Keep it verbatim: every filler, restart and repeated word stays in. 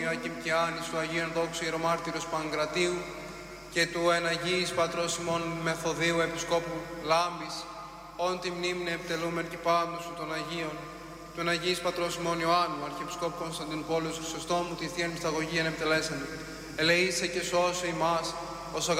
Ιωακήμ και Άνης, του Αγίου Ενδόξου Ιερομάρτυρος Παγκρατίου και του εν Αγίης Πατρός ημών Μεθοδίου Επισκόπου Λάμπης, όν τη μνήμη επιτελούμεν και πάντων σου των Αγίων, του εν Αγίης Πατρός ημών Ιωάννου, Αρχιεπισκόπου Κωνσταντινούπολης, Χρυσοστόμου, τη Θεία Μυσταγωγία επιτελέσαμε. Ελεήσε και σώσε ημάς, ως